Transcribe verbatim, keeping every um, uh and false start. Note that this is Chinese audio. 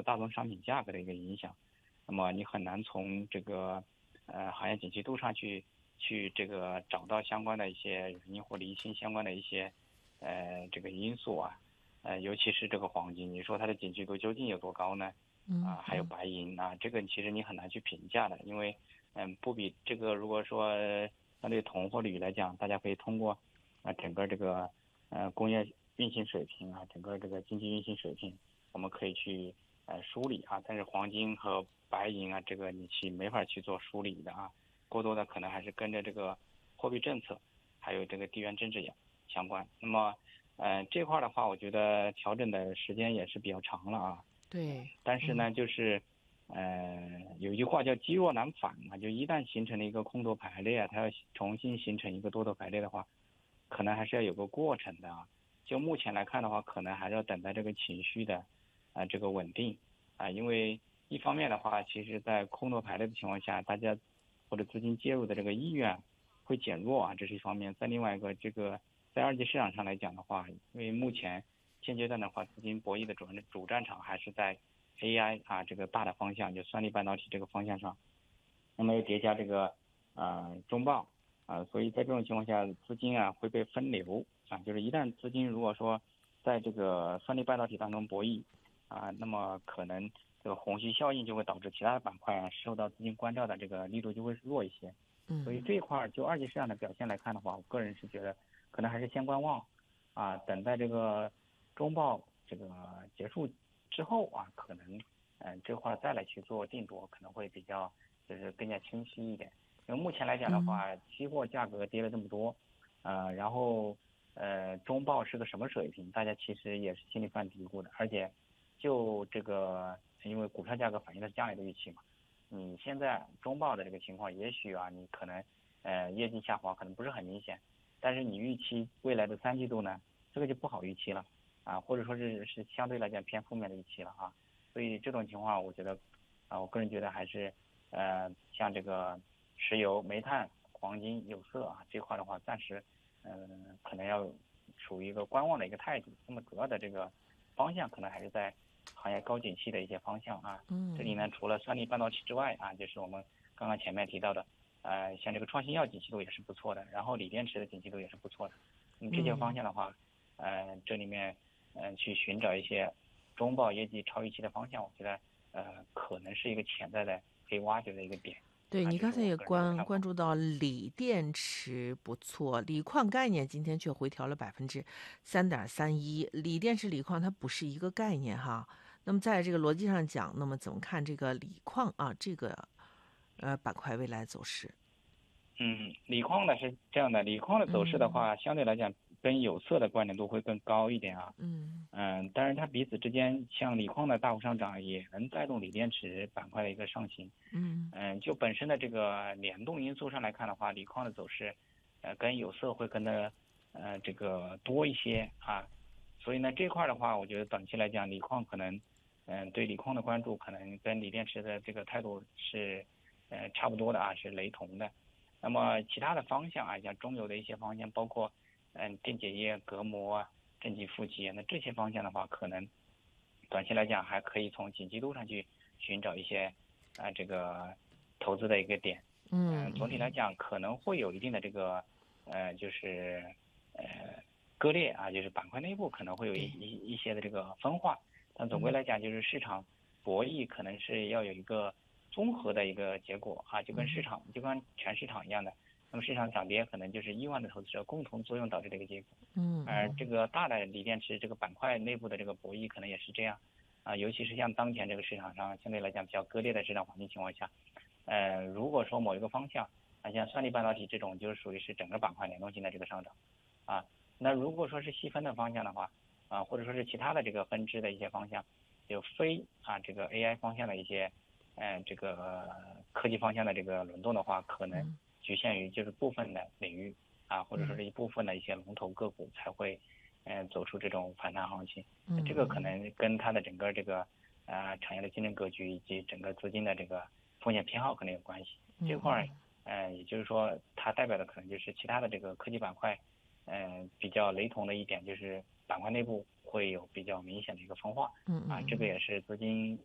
大宗商品价格的一个影响，那么你很难从这个呃行业景气度上去去这个找到相关的一些原因或厘清相关的一些呃这个因素啊，呃尤其是这个黄金，你说它的景气度究竟有多高呢？啊，还有嗯嗯白银啊，这个其实你很难去评价的，因为嗯不比这个如果说相对铜或铝来讲，大家可以通过啊整个这个呃工业运行水平啊，整个这个经济运行水平，我们可以去呃梳理啊，但是黄金和白银啊，这个你去没法去做梳理的啊，过多的可能还是跟着这个货币政策，还有这个地缘政治相关。那么，呃，这块的话，我觉得调整的时间也是比较长了啊。 对嗯但是呢，就是，呃，有一句话叫积弱难返嘛，就一旦形成了一个空头排列啊，它要重新形成一个多头排列的话，可能还是要有个过程的啊。就目前来看的话，可能还是要等待这个情绪的啊、这个稳定啊，因为一方面的话，其实在空头排列的情况下，大家或者资金介入的这个意愿会减弱啊，这是一方面。再另外一个，这个在二级市场上来讲的话，因为目前现阶段的话，资金博弈的主主战场还是在 A I 啊这个大的方向，就算力半导体这个方向上，那么又叠加这个呃中报啊，所以在这种情况下，资金啊会被分流啊，就是一旦资金如果说在这个算力半导体当中博弈啊，那么可能这个虹吸效应就会导致其他的板块啊受到资金关照的这个力度就会弱一些，所以嗯这一块就二级市场的表现来看的话，我个人是觉得可能还是先观望啊，等待这个中报这个结束之后啊，可能嗯、呃、这块再来去做定夺可能会比较就是更加清晰一点。因为目前来讲的嗯话，期货价格跌了这么多，呃，然后呃中报是个什么水平，大家其实也是心里犯嘀咕的，而且就这个因为股票价格反映的是将来的预期嘛。你现在中报的这个情况，也许啊，你可能呃业绩下滑可能不是很明显，但是你预期未来的三季度呢，这个就不好预期了啊，或者说是是相对来讲偏负面的预期了啊，所以这种情况，我觉得啊，我个人觉得还是呃像这个石油、煤炭、黄金、有色啊这块的话，暂时嗯、呃、可能要处于一个观望的一个态度。那么主要的这个方向可能还是在行业高景气的一些方向啊。这里呢， 嗯除了算力半导体之外啊，就是我们刚刚前面提到的，呃，像这个创新药景气度也是不错的，然后锂电池的景气度也是不错的。嗯，这些方嗯。 向的话，呃，这里面嗯、呃、去寻找一些中报业绩超预期的方向，我觉得呃可能是一个潜在的可以挖掘的一个点啊， 对你刚才也这是我个人的一个看法。 关关注到锂电池不错，锂矿概念今天却回调了百分之三点三一。锂电池、锂矿它不是一个概念哈。那么在这个逻辑上讲，那么怎么看这个锂矿啊这个呃板块未来走势？ 嗯，锂矿呢是这样的，锂矿的走势的嗯话，相对来讲跟有色的关联度会更高一点啊。 嗯嗯，但是它彼此之间，像锂矿的大幅上涨，也能带动锂电池板块的一个上行。 嗯嗯，就本身的这个联动因素上来看的话，锂矿的走势，呃，跟有色会跟的呃这个多一些啊。所以呢，这块的话，我觉得短期来讲，锂矿可能，嗯，对锂矿的关注可能跟锂电池的这个态度是，呃，差不多的啊，是雷同的。那么其他的方向啊，像中游的一些方向，包括嗯电解液、隔膜啊、正极负极，那这些方向的话，可能短期来讲还可以从景气度上去寻找一些啊这个投资的一个点。嗯，总体来嗯嗯讲可能会有一定的这个呃就是呃割裂啊，就是板块内部可能会有一对一一些的这个分化，但总归嗯来讲就是市场博弈可能是要有一个综合的一个结果啊，就跟市嗯场就跟全市场一样的。那么市场涨跌可能就是亿万的投资者共同作用导致的一个结果。而这嗯嗯个大的锂电池这个板块内部的这个博弈可能也是这样啊，尤其是像当前这个市场上相对来讲比较割裂的市场环境情况下，呃，如果说某一个方向啊，像算力半导体这种就是属于是整个板块联动性的这个上涨啊，那如果说是细分的方向的话啊，或者说是其他的这个分支的一些方向，就非啊这个 A I 方向的一些嗯、呃、这个科技方向的这个轮动的话，可能嗯局限于就是部分的领域啊，或者说嗯是一部分的一些龙头个股才会嗯、呃走出这种反弹行情。这个可嗯能跟它的整个这个啊、呃、产业的竞争格局以及整个资金的这个风险偏好可能有关系。这块儿， 嗯呃，也就是说，它代表的可能就是其他的这个科技板块，嗯、呃，比较雷同的一点就是板块内部会有比较明显的一个分化，啊，这个嗯嗯也是资金